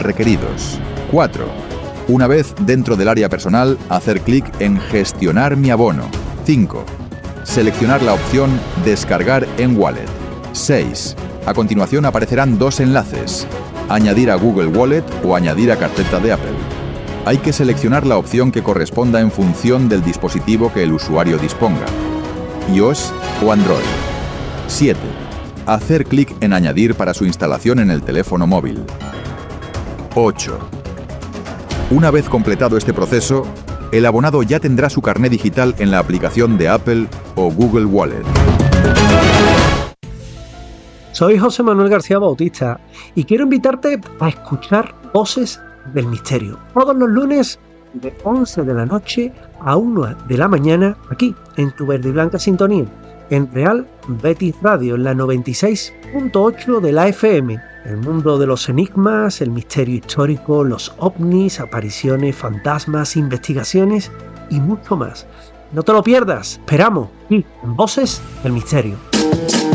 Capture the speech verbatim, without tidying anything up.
requeridos. cuatro. Una vez dentro del área personal, hacer clic en Gestionar mi abono. cinco. Seleccionar la opción Descargar en Wallet. seis. A continuación aparecerán dos enlaces: Añadir a Google Wallet o Añadir a carpeta de Apple. Hay que seleccionar la opción que corresponda en función del dispositivo que el usuario disponga, iOS o Android. siete. Hacer clic en Añadir para su instalación en el teléfono móvil. ocho. Una vez completado este proceso, el abonado ya tendrá su carné digital en la aplicación de Apple o Google Wallet. Soy José Manuel García Bautista y quiero invitarte a escuchar Voces del Misterio todos los lunes de once de la noche a una de la mañana aquí en tu verde y blanca sintonía en Real Betis Radio en la noventa y seis punto ocho de la F M. El mundo de los enigmas, el misterio histórico, los ovnis, apariciones, fantasmas, investigaciones y mucho más. No te lo pierdas, esperamos aquí en Voces del Misterio.